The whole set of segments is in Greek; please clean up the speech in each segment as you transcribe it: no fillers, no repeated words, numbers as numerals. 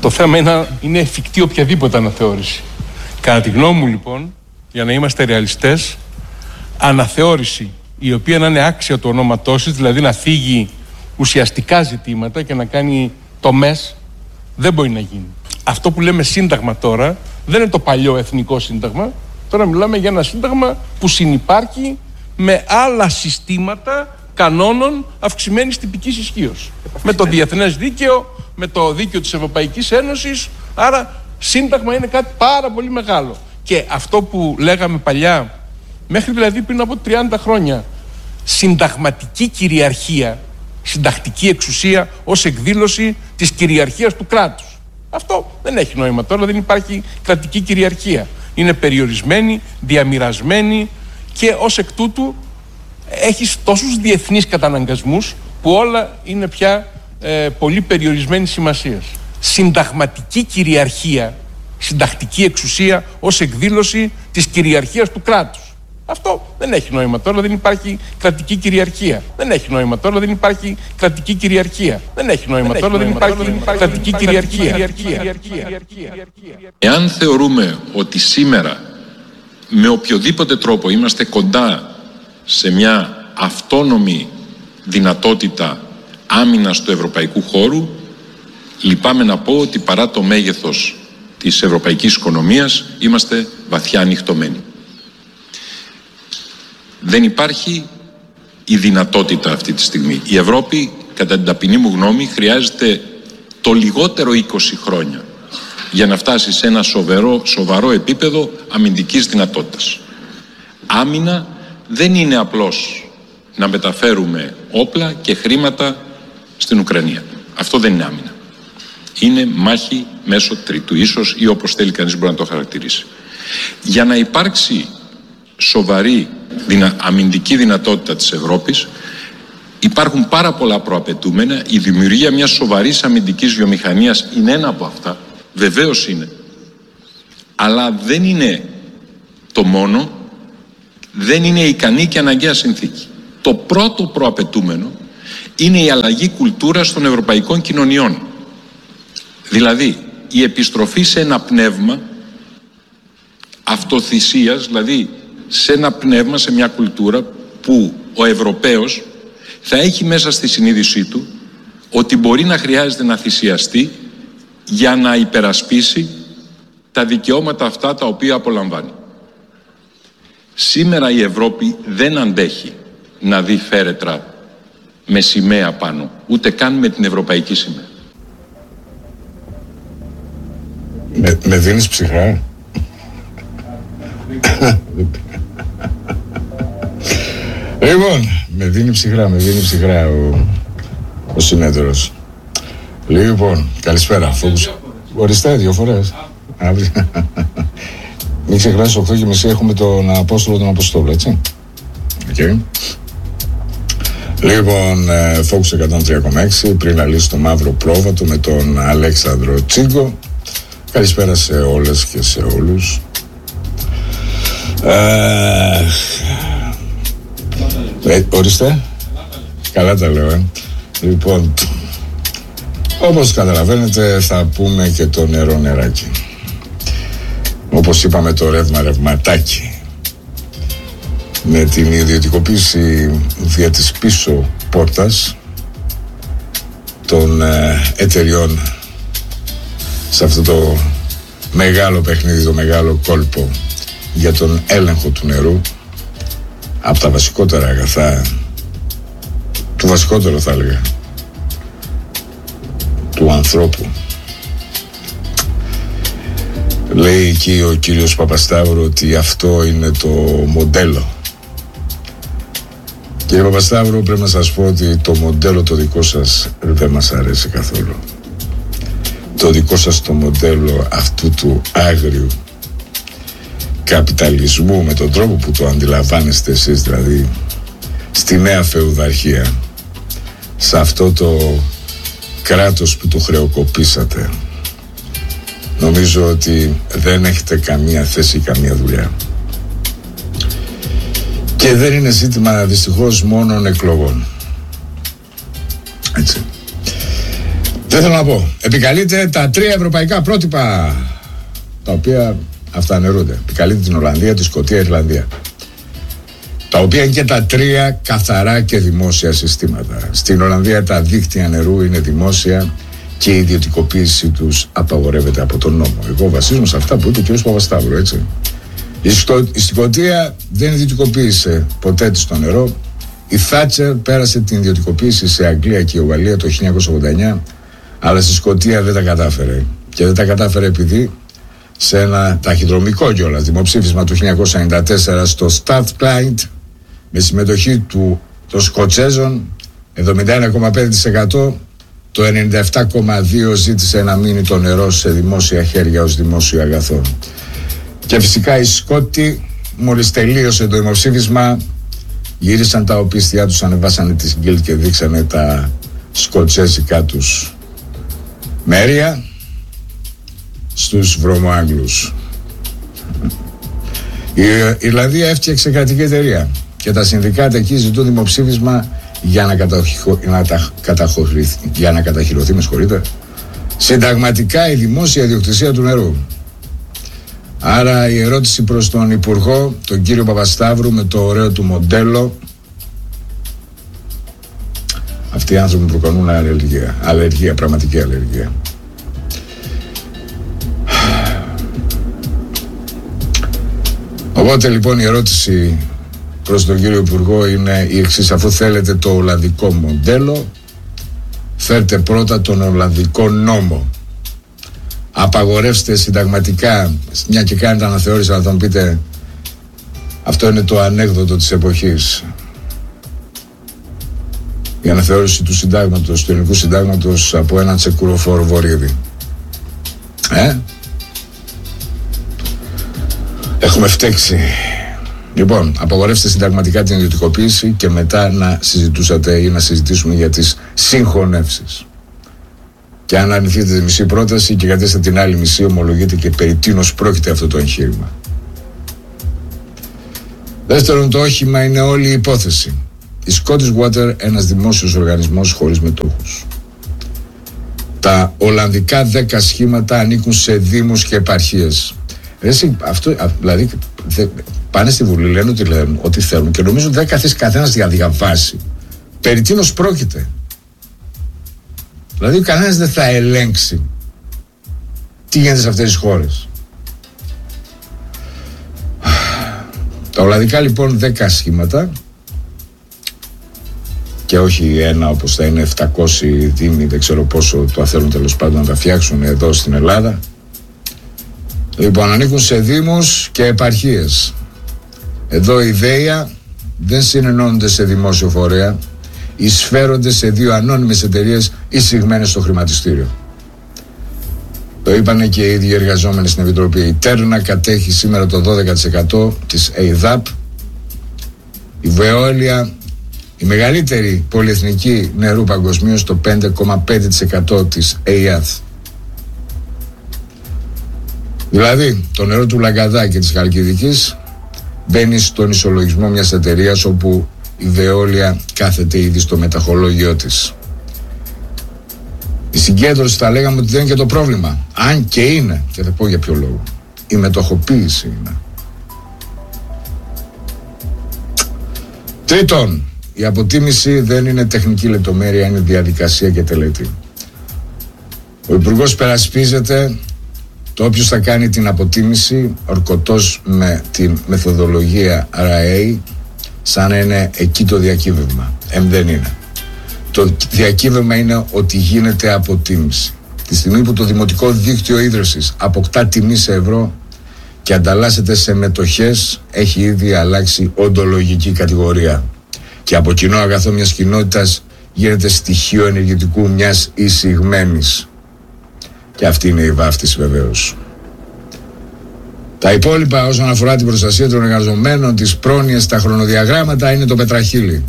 Το θέμα είναι εφικτή οποιαδήποτε αναθεώρηση. Κατά τη γνώμη μου, λοιπόν, για να είμαστε ρεαλιστές, αναθεώρηση η οποία να είναι άξια του ονόματός της, δηλαδή να θίγει ουσιαστικά ζητήματα και να κάνει τομές, δεν μπορεί να γίνει. Αυτό που λέμε σύνταγμα τώρα δεν είναι το παλιό εθνικό σύνταγμα. Τώρα μιλάμε για ένα σύνταγμα που συνυπάρχει με άλλα συστήματα κανόνων αυξημένης τυπικής ισχύως. Με το διεθνές δίκαιο, με το δίκαιο της Ευρωπαϊκής Ένωσης. Άρα σύνταγμα είναι κάτι πάρα πολύ μεγάλο. Και αυτό που λέγαμε παλιά, μέχρι δηλαδή πριν από 30 χρόνια, συνταγματική κυριαρχία, συντακτική εξουσία ως εκδήλωση της κυριαρχίας του κράτους. Αυτό δεν έχει νόημα τώρα, δεν υπάρχει κρατική κυριαρχία. Είναι περιορισμένη, διαμοιρασμένη και ως εκ τούτου έχεις τόσους διεθνείς καταναγκασμούς που όλα είναι πια πολύ περιορισμένη σημασίας. Συνταγματική κυριαρχία, συντακτική εξουσία ως εκδήλωση της κυριαρχίας του κράτους. Αυτό δεν έχει νόημα τώρα, δεν υπάρχει κρατική κυριαρχία. Δεν έχει νόημα τώρα, δεν υπάρχει κρατική κυριαρχία. Δεν έχει νόημα τώρα, δεν υπάρχει κρατική κυριαρχία. Εάν θεωρούμε ότι σήμερα με οποιοδήποτε τρόπο είμαστε κοντά σε μια αυτόνομη δυνατότητα άμυνας του ευρωπαϊκού χώρου, λυπάμαι να πω ότι παρά το μέγεθος της ευρωπαϊκής οικονομίας είμαστε βαθιά ανοιχτωμένοι. Δεν υπάρχει η δυνατότητα αυτή τη στιγμή. Η Ευρώπη, κατά την ταπεινή μου γνώμη, χρειάζεται το λιγότερο 20 χρόνια για να φτάσει σε ένα σοβαρό επίπεδο αμυντικής δυνατότητας. Άμυνα δεν είναι απλώς να μεταφέρουμε όπλα και χρήματα στην Ουκρανία. Αυτό δεν είναι άμυνα. Είναι μάχη μέσω τρίτου, ίσως, ή όπως θέλει κανείς μπορεί να το χαρακτηρίσει. Για να υπάρξει σοβαρή αμυντική δυνατότητα της Ευρώπης, υπάρχουν πάρα πολλά προαπαιτούμενα. Η δημιουργία μιας σοβαρής αμυντικής βιομηχανίας είναι ένα από αυτά, βεβαίως είναι, αλλά δεν είναι το μόνο, δεν είναι ικανή και αναγκαία συνθήκη. Το πρώτο προαπαιτούμενο είναι η αλλαγή κουλτούρας των ευρωπαϊκών κοινωνιών, δηλαδή η επιστροφή σε ένα πνεύμα αυτοθυσίας, δηλαδή σε ένα πνεύμα, σε μια κουλτούρα που ο Ευρωπαίος θα έχει μέσα στη συνείδησή του ότι μπορεί να χρειάζεται να θυσιαστεί για να υπερασπίσει τα δικαιώματα αυτά τα οποία απολαμβάνει. Σήμερα η Ευρώπη δεν αντέχει να δει φέρετρα με σημαία πάνω, ούτε καν με την ευρωπαϊκή σημαία. Με δίνεις ψυχρά? Λοιπόν, με δίνει ψυχρά ο συνέτερος. Λοιπόν, καλησπέρα. Οριστέ 2 φορές. Μην ξεχνάσεις 8:30 έχουμε τον Απόστολο τον Αποστόλο, έτσι. Okay. Λοιπόν, Focus 103,6, πριν να λύσει το μαύρο πρόβατο με τον Αλέξανδρο Τσίγκο. Καλησπέρα σε όλες και σε όλους. Ορίστε. Καλά τα λέω, Λοιπόν, όπως καταλαβαίνετε θα πούμε και το νερό νεράκι. Όπως είπαμε, το ρεύμα ρευματάκι. Με την ιδιωτικοποίηση δια της πίσω πόρτας των εταιριών σε αυτό το μεγάλο παιχνίδι, το μεγάλο κόλπο για τον έλεγχο του νερού, από τα βασικότερα αγαθά, του βασικότερο θα έλεγα, του ανθρώπου. Λέει εκεί ο κύριος Παπασταύρου ότι αυτό είναι το μοντέλο. Κύριε Παπασταύρου, πρέπει να σας πω ότι το μοντέλο το δικό σας δεν μας αρέσει καθόλου. Το δικό σας το μοντέλο αυτού του άγριου καπιταλισμού, με τον τρόπο που το αντιλαμβάνεστε εσείς, δηλαδή στη νέα φεουδαρχία, σε αυτό το κράτος που το χρεοκοπήσατε, νομίζω ότι δεν έχετε καμία θέση, καμία δουλειά. Και δεν είναι ζήτημα δυστυχώς μόνον εκλογών. Έτσι. Δεν θέλω να πω. Επικαλείται τα 3 ευρωπαϊκά πρότυπα, τα οποία αυτανερούνται. Επικαλείται την Ολλανδία, τη Σκωτία, Ιρλανδία. Τα οποία είναι και τα 3 καθαρά και δημόσια συστήματα. Στην Ολλανδία τα δίκτυα νερού είναι δημόσια και η ιδιωτικοποίηση τους απαγορεύεται από τον νόμο. Εγώ βασίζομαι σε αυτά που είπε ο κ. Παπασταύρου, έτσι. Η Σκωτία δεν ιδιωτικοποίησε ποτέ της το νερό. Η Θάτσερ πέρασε την ιδιωτικοποίηση σε Αγγλία και Ουαλία το 1989, αλλά στη Σκωτία δεν τα κατάφερε. Και δεν τα κατάφερε επειδή σε ένα ταχυδρομικό κιόλας δημοψήφισμα του 1994 στο Strathclyde, με συμμετοχή των Σκοτσέζων 71,5%, το 97,2% ζήτησε να μείνει το νερό σε δημόσια χέρια ως δημόσιο αγαθό. Και φυσικά οι Σκότοι, μόλις τελείωσε το δημοψήφισμα, γύρισαν τα οπίστια τους, ανεβάσανε τη γκίλ και δείξανε τα σκοτσέζικα τους μέρια στους βρωμοάγγλους. Η Ιρλανδία έφτιαξε κρατική εταιρεία και τα συνδικάτα εκεί ζητούν δημοψήφισμα για να καταχυρωθεί, με συγχωρείτε, συνταγματικά η δημόσια ιδιοκτησία του νερού. Άρα η ερώτηση προς τον Υπουργό, τον κύριο Παπασταύρου, με το ωραίο του μοντέλο, αυτοί οι άνθρωποι προκαλούν αλλεργία, πραγματική αλλεργία. Οπότε λοιπόν η ερώτηση προς τον κύριο Υπουργό είναι η εξής: αφού θέλετε το ολλανδικό μοντέλο, φέρτε πρώτα τον ολλανδικό νόμο. Απαγορεύστε συνταγματικά, μια και κάνετε αναθεώρηση, να τον πείτε, αυτό είναι το ανέκδοτο της εποχής. Η αναθεώρηση του συντάγματος, του ελληνικού συντάγματος, από έναν τσεκουροφόρο Βορύδη. Έχουμε φταίξει. Λοιπόν, απαγορεύστε συνταγματικά την ιδιωτικοποίηση και μετά να συζητούσατε ή να συζητήσουμε για τις συγχωνεύσεις. Και αν αρνηθείτε τη μισή πρόταση και κρατήσετε την άλλη μισή, ομολογείτε και περί τίνος πρόκειται αυτό το εγχείρημα. Δεύτερον, το όχημα είναι όλη η υπόθεση. Η Scottish Water, ένας δημόσιος οργανισμός χωρίς μετόχους. Τα Ολλανδικά 10 σχήματα ανήκουν σε δήμους και επαρχίες. Αυτό, δηλαδή, πάνε στη Βουλή, λένε ό,τι θέλουν και νομίζω δεν καθίσει καθένας για διαβάσει περί τίνος πρόκειται. Δηλαδή κανένας δεν θα ελέγξει τι γίνεται σε αυτές τις χώρες. Τα Ολλανδικά λοιπόν 10 σχήματα και όχι ένα όπως θα είναι 700 δήμοι, δεν ξέρω πόσο το θέλουν τέλος πάντων να τα φτιάξουν εδώ στην Ελλάδα. Λοιπόν, ανήκουν σε δήμους και επαρχίες. Εδώ οι ΔΕΙΑ δεν συνενώνονται σε δημόσιο φορέα, εισφέρονται σε 2 ανώνυμες εταιρείες εισηγμένες στο χρηματιστήριο. Το είπανε και οι ίδιοι εργαζόμενοι στην Επιτροπή. Η Τέρνα κατέχει σήμερα το 12% της ΕΙΔΑΠ. Η Βεόλια, η μεγαλύτερη πολυεθνική νερού παγκοσμίως, το 5,5% της ΕΙΑΘ. Δηλαδή, το νερό του Λαγκαδά και της Χαλκιδικής μπαίνει στον ισολογισμό μιας εταιρείας όπου η Βεόλια κάθεται ήδη στο μεταχολόγιο της. Η συγκέντρωση θα λέγαμε ότι δεν είναι και το πρόβλημα. Αν και είναι, και θα πω για ποιο λόγο. Η μετοχοποίηση είναι. Τρίτον, η αποτίμηση δεν είναι τεχνική λεπτομέρεια, είναι διαδικασία και τελετή. Ο Υπουργός περασπίζεται το όποιος θα κάνει την αποτίμηση ορκωτός με τη μεθοδολογία RIA, σαν να είναι εκεί το διακύβευμα. Δεν είναι. Το διακύβευμα είναι ότι γίνεται αποτίμηση. Τη στιγμή που το Δημοτικό Δίκτυο Ίδρυσης αποκτά τιμή σε ευρώ και ανταλλάσσεται σε μετοχές, έχει ήδη αλλάξει οντολογική κατηγορία. Και από κοινό αγαθό μιας κοινότητας γίνεται στοιχείο ενεργητικού μιας εισηγμένης. Και αυτή είναι η βάφτιση βεβαίως. Τα υπόλοιπα όσον αφορά την προστασία των εργαζομένων, τις πρόνοιες, τα χρονοδιαγράμματα είναι το πετραχύλι.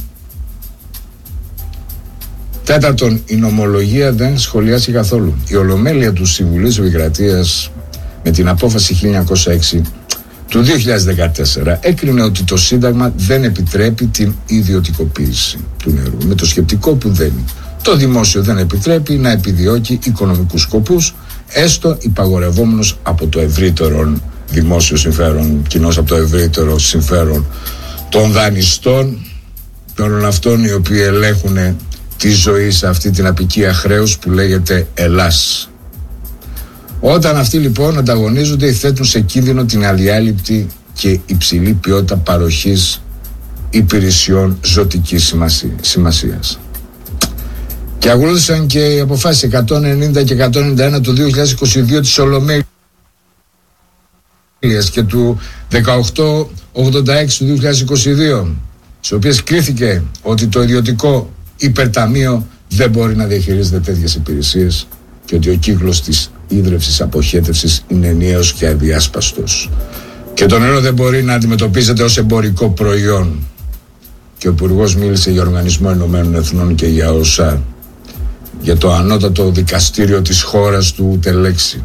Τέταρτον, η νομολογία δεν σχολιάζει καθόλου. Η Ολομέλεια του Συμβουλίου της Επικρατείας με την απόφαση 1906 του 2014 έκρινε ότι το Σύνταγμα δεν επιτρέπει την ιδιωτικοποίηση του νερού. Με το σκεπτικό που δένει Το δημόσιο δεν επιτρέπει να επιδιώκει οικονομικούς σκοπούς, έστω υπαγορευόμενος από το ευρύτερο δημόσιο συμφέρον, κοινώς από το ευρύτερο συμφέρον των δανειστών, των αυτών οι οποίοι ελέγχουν τη ζωή σε αυτή την απικία χρέους που λέγεται Ελλάς. Όταν αυτοί λοιπόν ανταγωνίζονται ή θέτουν σε κίνδυνο την αδιάλειπτη και υψηλή ποιότητα παροχής υπηρεσιών ζωτικής σημασίας. Και ακολούθησαν και οι αποφάσεις 190 και 191 του 2022 της Ολομέλειας και του 1886 του 2022, στις οποίες κρίθηκε ότι το ιδιωτικό υπερταμείο δεν μπορεί να διαχειρίζεται τέτοιες υπηρεσίες και ότι ο κύκλος της ίδρευσης αποχέτευσης είναι ενιαίος και αδιάσπαστος και το νερό δεν μπορεί να αντιμετωπίζεται ως εμπορικό προϊόν. Και ο Υπουργός μίλησε για Οργανισμό Ηνωμένων Εθνών και για ΟΣΑ, για το ανώτατο δικαστήριο της χώρας του ούτε λέξη.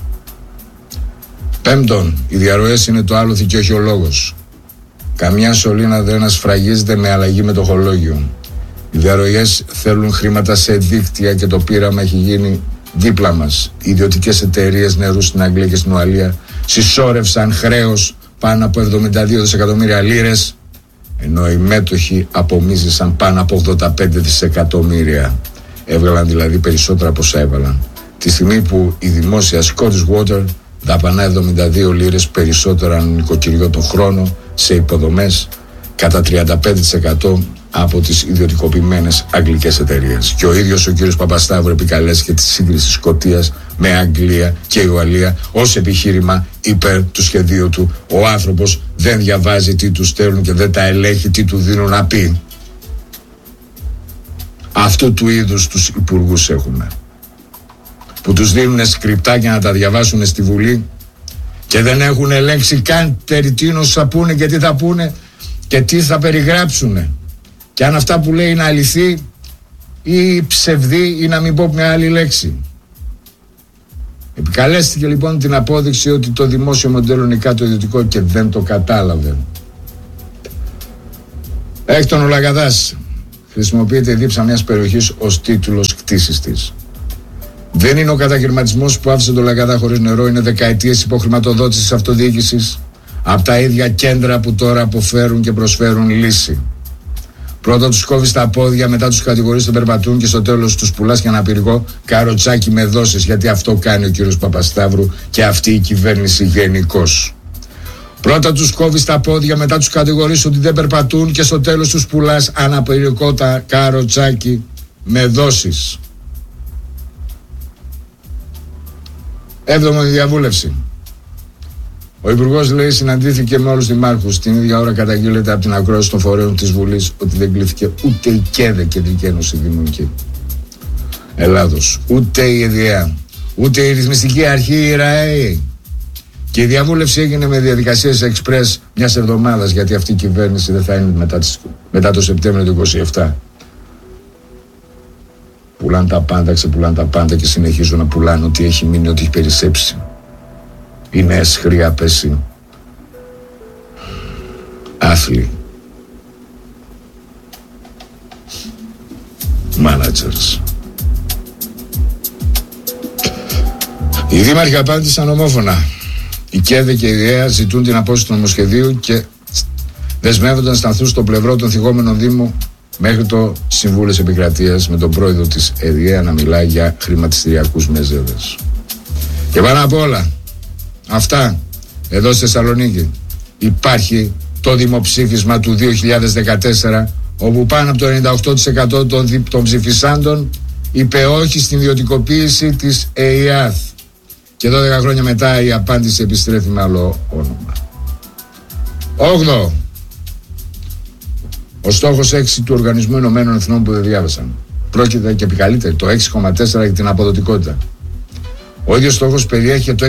Πέμπτον, οι διαρροές είναι το άλοθη και όχι ο λόγος. Καμιά σωλήνα δεν ασφραγίζεται με αλλαγή μετοχολόγιο. Οι διαρροές θέλουν χρήματα σε δίκτυα και το πείραμα έχει γίνει δίπλα μας. Οι ιδιωτικές εταιρείες νερού στην Αγγλία και στην Ουαλία συσσόρευσαν χρέος πάνω από 72 δισεκατομμύρια λίρες, ενώ οι μέτοχοι απομίζησαν πάνω από 85 δισεκατομμύρια. Έβγαλαν δηλαδή περισσότερα από όσα έβαλαν. Τη στιγμή που η δημόσια Scottish Water δαπανά 72 λίρες περισσότερα ανά νοικοκυριό τον χρόνο σε υποδομές, κατά 35% από τις ιδιωτικοποιημένες αγγλικές εταιρείες. Και ο ίδιος ο κύριος Παπασταύρου επικαλέστηκε τη σύγκριση Σκωτίας με Αγγλία και Ουαλία ως επιχείρημα υπέρ του σχεδίου του. Ο άνθρωπος δεν διαβάζει τι του στέλνουν και δεν τα ελέγχει τι του δίνουν να πει. Αυτού του είδους τους υπουργούς έχουμε, που τους δίνουν σκριπτάκια να τα διαβάσουν στη Βουλή και δεν έχουν ελέγξει καν περί τίνος θα πούνε και τι θα πούνε και τι θα περιγράψουνε. Και αν αυτά που λέει είναι αληθή ή ψευδή ή να μην πω μια άλλη λέξη. Επικαλέστηκε λοιπόν την απόδειξη ότι το δημόσιο μοντέλο είναι κάτω ιδιωτικό και δεν το κατάλαβε. Έκτον ο Λαγκαδάς χρησιμοποιείται η δίψα μιας περιοχής ως τίτλος κτήσης της. Δεν είναι ο κατακαιρματισμός που άφησε το Λαγκαδά χωρίς νερό, είναι δεκαετίες υποχρηματοδότησης αυτοδιοίκησης από τα ίδια κέντρα που τώρα αποφέρουν και προσφέρουν λύση. Πρώτα τους κόβεις τα πόδια, μετά τους κατηγορείς τον περπατούν και στο τέλος τους πουλάς για αναπηρικό καροτσάκι με δόσεις, γιατί αυτό κάνει ο κύριος Παπασταύρου και αυτή η κυβέρνηση γενικώς. Πρώτα τους κόβεις τα πόδια, μετά τους κατηγορείς ότι δεν περπατούν και στο τέλος τους πουλάς αναπηρικό τα καροτσάκι με δόσεις. Έβδομο η διαβούλευση. Ο Υπουργός λέει συναντήθηκε με όλους τους δημάρχους. Την ίδια ώρα καταγγείλεται από την ακρόαση των φορέων της Βουλής ότι δεν κλήθηκε ούτε η ΚΕΔΕ, Κεντρική Ένωση Δημοτική Ελλάδος, ούτε η ΕΔΙΑ, ούτε η Ρυθμιστική Αρχή, η ΡΑΕ. Και η διαβούλευση έγινε με διαδικασίες εξπρές μιας εβδομάδας, γιατί αυτή η κυβέρνηση δεν θα είναι μετά το Σεπτέμβριο του 27. Πουλάνε τα πάντα, ξεπουλάνε τα πάντα και συνεχίζουν να πουλάνε ό,τι έχει μείνει, ό,τι έχει περισσέψει. Οι νέες χρειά πέσει άθλοι, managers. Οι δήμαρχοι απάντησαν ομόφωνα. Η ΚΕΔΕ και η ΔΕΑ ζητούν την απόσυρση του νομοσχεδίου και δεσμεύονταν να σταθούν στο πλευρό των θυγόμενων Δήμων μέχρι το Συμβούλιο Επικρατείας με τον πρόεδρο της ΕΔΙΑ να μιλάει για χρηματιστηριακούς μεζέδες. Και πάνω απ' όλα αυτά, εδώ στη Θεσσαλονίκη υπάρχει το δημοψήφισμα του 2014, όπου πάνω από το 98% των ψηφισάντων είπε όχι στην ιδιωτικοποίηση της ΕΙΑΘ. Και 12 χρόνια μετά η απάντηση επιστρέφει με άλλο όνομα. 8. Ο στόχος 6 του Οργανισμού Ηνωμένων Εθνών που δεν διάβασαν. Πρόκειται και επικαλείται το 6,4 για την αποδοτικότητα. Ο ίδιος στόχος περιέχει το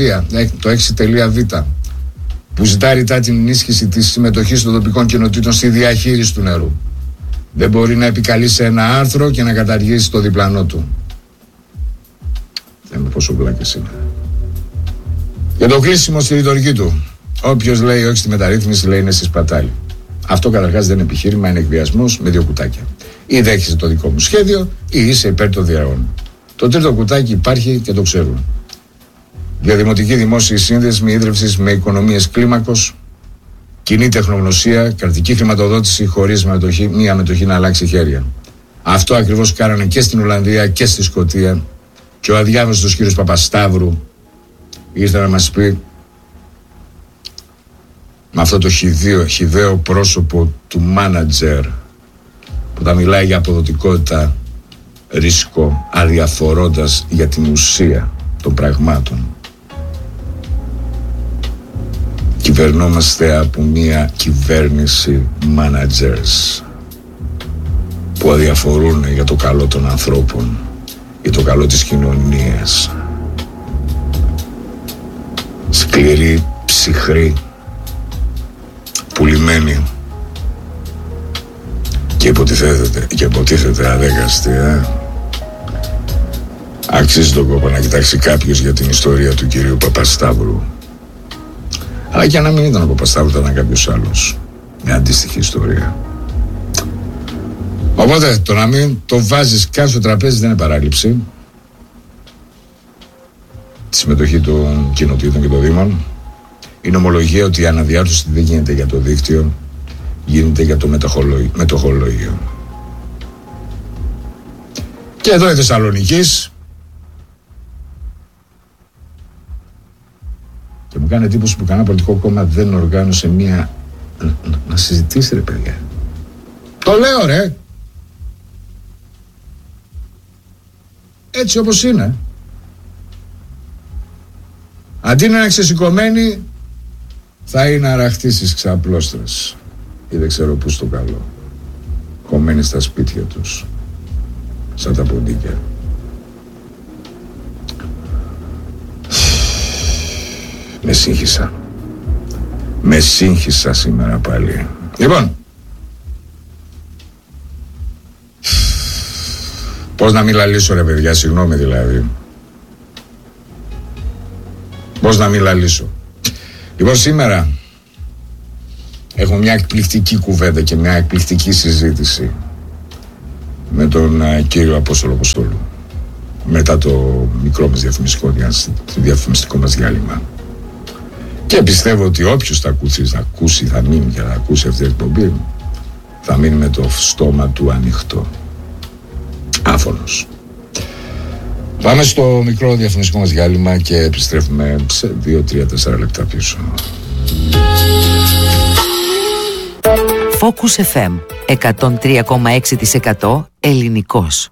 6,β, που ζητά ρητά την ενίσχυση της συμμετοχής των τοπικών κοινοτήτων στη διαχείριση του νερού. Δεν μπορεί να επικαλεί σε ένα άρθρο και να καταργήσει το διπλανό του. Δεν είμαι πόσο βλάκες είναι. Για το κλείσιμο στη ρητορική του. Όποιος λέει όχι στη μεταρρύθμιση λέει είναι στη σπατάλη. Αυτό καταρχάς δεν είναι επιχείρημα, είναι εκβιασμός με δύο κουτάκια. Ή δέχεσαι το δικό μου σχέδιο ή είσαι υπέρ των διαρροών. Το τρίτο κουτάκι υπάρχει και το ξέρουν. Διαδημοτική δημόσια σύνδεσμη ίδρυυσης με οικονομίες κλίμακος, κοινή τεχνογνωσία, κρατική χρηματοδότηση χωρίς μία μετοχή να αλλάξει χέρια. Αυτό ακριβώς κάνανε και στην Ολλανδία και στη Σκωτία. Και ο αδιάβαστος κύριος Παπασταύρου ήρθε να μας πει, με αυτό το χυδαίο πρόσωπο του μάνατζερ που τα μιλάει για αποδοτικότητα, ρίσκο, αδιαφορώντας για την ουσία των πραγμάτων. Κυβερνόμαστε από μια κυβέρνηση managers που αδιαφορούν για το καλό των ανθρώπων, για το καλό της κοινωνίας. Σκληροί, ψυχροί, πουλημένοι και υποτίθεται αδέκαστοι. Αξίζει τον κόπο να κοιτάξει κάποιος για την ιστορία του κυρίου Παπασταύρου. Αλλά και να μην ήταν ο Παπασταύρου, θα ήταν κάποιος άλλος. Μια αντίστοιχη ιστορία. Οπότε το να μην το βάζεις καν στο τραπέζι δεν είναι παράληψη. Τη συμμετοχή των κοινοτήτων και των δήμων. Η νομολογία ότι η αναδιάρθρωση δεν γίνεται για το δίκτυο, γίνεται για το μετοχολόγιο. Και εδώ η Θεσσαλονικής. Και μου κάνει εντύπωση που κανένα πολιτικό κόμμα δεν οργάνωσε μία να συζητήσει, ρε παιδιά. Το λέω, ρε. Έτσι όπως είναι. Αντί να είναι ξεσηκωμένοι, θα είναι αραχτήσεις ξαπλώστρες ή δεν ξέρω πού στο καλό, κομμένοι στα σπίτια τους σαν τα ποντίκια. Με σύγχυσα σήμερα πάλι. Λοιπόν, πώς να μην λαλήσω, ρε παιδιά, συγγνώμη δηλαδή. Πώς να μην λαλήσω. Λοιπόν, σήμερα έχω μια εκπληκτική κουβέντα και μια εκπληκτική συζήτηση με τον κύριο Απόστολο, μετά το μικρό μας διαφημιστικό μας διάλειμμα. Και πιστεύω ότι όποιος θα μείνει και θα ακούσει αυτή την εκπομπή, θα μείνει με το στόμα του ανοιχτό. Άφωνος. Πάμε στο μικρό διαφημιστικό μας διάλειμμα και επιστρέφουμε σε 2-3-4 λεπτά πίσω. Focus FM 103,6% ελληνικός.